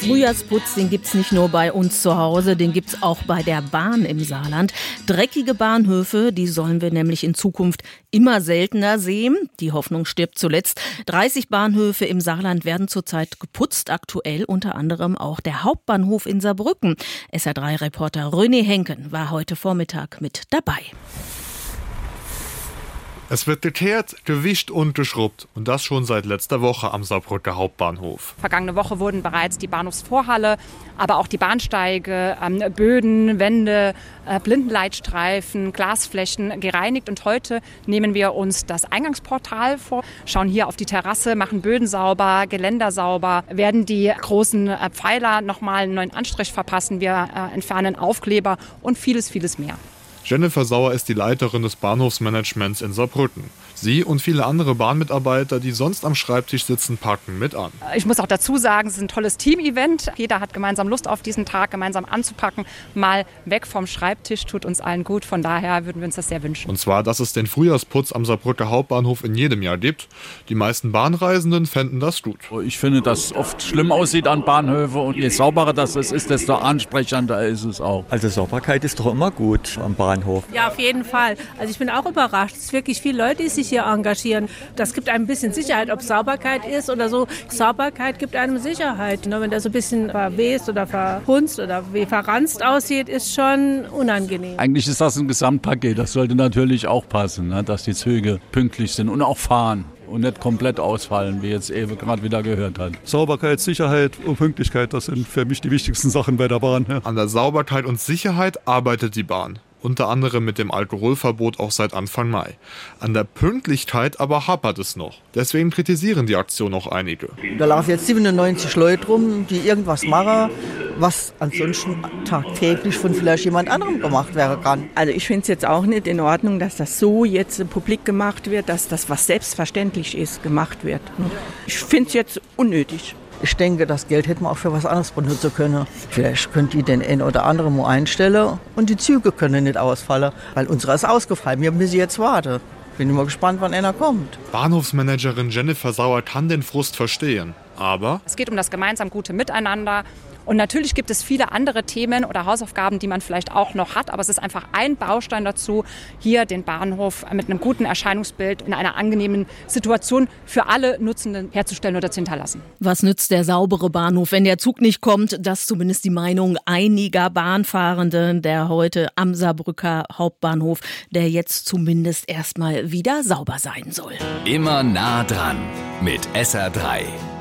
Frühjahrsputz, den gibt's nicht nur bei uns zu Hause, den gibt's auch bei der Bahn im Saarland. Dreckige Bahnhöfe, die sollen wir nämlich in Zukunft immer seltener sehen. Die Hoffnung stirbt zuletzt. 30 Bahnhöfe im Saarland werden zurzeit geputzt, aktuell unter anderem auch der Hauptbahnhof in Saarbrücken. SR3-Reporter René Henken war heute Vormittag mit dabei. Es wird gekehrt, gewischt und geschrubbt. Und das schon seit letzter Woche am Saarbrücker Hauptbahnhof. Vergangene Woche wurden bereits die Bahnhofsvorhalle, aber auch die Bahnsteige, Böden, Wände, Blindenleitstreifen, Glasflächen gereinigt. Und heute nehmen wir uns das Eingangsportal vor, schauen hier auf die Terrasse, machen Böden sauber, Geländer sauber, werden die großen Pfeiler nochmal einen neuen Anstrich verpassen. Wir entfernen Aufkleber und vieles, vieles mehr. Jennifer Sauer ist die Leiterin des Bahnhofsmanagements in Saarbrücken. Sie und viele andere Bahnmitarbeiter, die sonst am Schreibtisch sitzen, packen mit an. Ich muss auch dazu sagen, es ist ein tolles Team-Event. Jeder hat gemeinsam Lust auf diesen Tag, gemeinsam anzupacken. Mal weg vom Schreibtisch tut uns allen gut. Von daher würden wir uns das sehr wünschen. Und zwar, dass es den Frühjahrsputz am Saarbrücker Hauptbahnhof in jedem Jahr gibt. Die meisten Bahnreisenden fänden das gut. Ich finde, dass es oft schlimm aussieht an Bahnhöfen. Und je sauberer das ist, desto ansprechender ist es auch. Also Sauberkeit ist doch immer gut am Bahnhof. Ja, auf jeden Fall. Also ich bin auch überrascht. Es sind wirklich viele Leute, die sich hier engagieren. Das gibt einem ein bisschen Sicherheit, ob Sauberkeit ist oder so. Sauberkeit gibt einem Sicherheit. Wenn der so ein bisschen verwest oder verhunzt oder wie verranzt aussieht, ist schon unangenehm. Eigentlich ist das ein Gesamtpaket. Das sollte natürlich auch passen, dass die Züge pünktlich sind und auch fahren. Und nicht komplett ausfallen, wie jetzt Ewe gerade wieder gehört hat. Sauberkeit, Sicherheit und Pünktlichkeit, das sind für mich die wichtigsten Sachen bei der Bahn. Ja. An der Sauberkeit und Sicherheit arbeitet die Bahn. Unter anderem mit dem Alkoholverbot auch seit Anfang Mai. An der Pünktlichkeit aber hapert es noch. Deswegen kritisieren die Aktion auch einige. Da laufen jetzt 97 Leute rum, die irgendwas machen, was ansonsten tagtäglich von vielleicht jemand anderem gemacht werden kann. Also ich finde es jetzt auch nicht in Ordnung, dass das so jetzt publik gemacht wird, dass das, was selbstverständlich ist, gemacht wird. Ich finde es jetzt unnötig. Ich denke, das Geld hätte man auch für was anderes benutzen können. Vielleicht könnt ihr den einen oder anderen mal einstellen und die Züge können nicht ausfallen, weil unsere ist ausgefallen. Wir müssen jetzt warten. Bin immer gespannt, wann einer kommt. Bahnhofsmanagerin Jennifer Sauer kann den Frust verstehen, aber es geht um das gemeinsam gute Miteinander. Und natürlich gibt es viele andere Themen oder Hausaufgaben, die man vielleicht auch noch hat. Aber es ist einfach ein Baustein dazu, hier den Bahnhof mit einem guten Erscheinungsbild in einer angenehmen Situation für alle Nutzenden herzustellen oder zu hinterlassen. Was nützt der saubere Bahnhof, wenn der Zug nicht kommt? Das ist zumindest die Meinung einiger Bahnfahrenden, der heute am Saarbrücker Hauptbahnhof, der jetzt zumindest erstmal wieder sauber sein soll. Immer nah dran mit SR3.